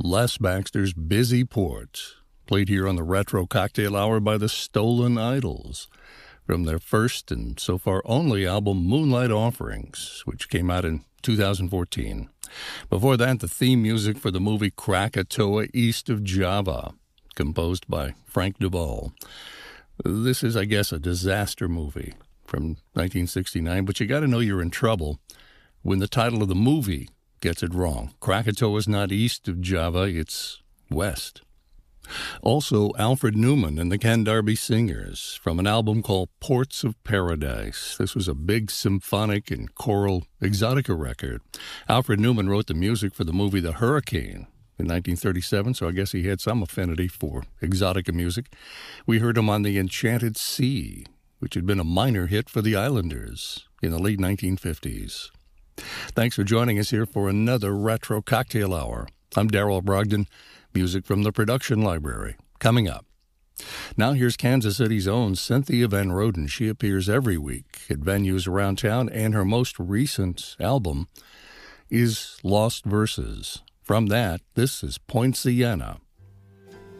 Les Baxter's Busy Port, played here on the Retro Cocktail Hour by the Stolen Idols, from their first and so far only album Moonlight Offerings, which came out in 2014. Before that, the theme music for the movie Krakatoa East of Java, composed by Frank Duvall. This is, I guess, a disaster movie from 1969, but you got to know you're in trouble when the title of the movie gets it wrong. Krakatoa is not east of Java, it's west. Also, Alfred Newman and the Ken Darby Singers from an album called Ports of Paradise. This was a big symphonic and choral exotica record. Alfred Newman wrote the music for the movie The Hurricane in 1937, so I guess he had some affinity for exotica music. We heard him on The Enchanted Sea, which had been a minor hit for the Islanders in the late 1950s. Thanks for joining us here for another Retro Cocktail Hour. I'm Darrell Brogdon. Music from the production library, coming up. Now here's Kansas City's own Cynthia Van Roden. She appears every week at venues around town, and her most recent album is Lost Verses. From that, this is Point Siena